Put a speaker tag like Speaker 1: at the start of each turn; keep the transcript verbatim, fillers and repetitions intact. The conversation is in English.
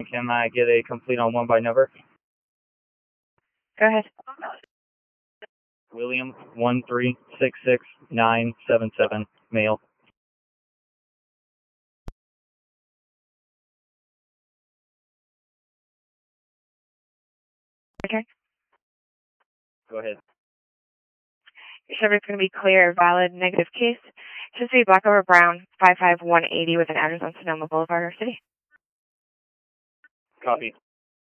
Speaker 1: Can I get a complete on one by number?
Speaker 2: Go ahead.
Speaker 1: William one three six six nine seven seven, male.
Speaker 2: Okay.
Speaker 1: Go ahead.
Speaker 2: Your subject's going to be clear, valid, negative case. Should be black over brown, five five one eighty with an address on Sonoma Boulevard, our city.
Speaker 1: Copy.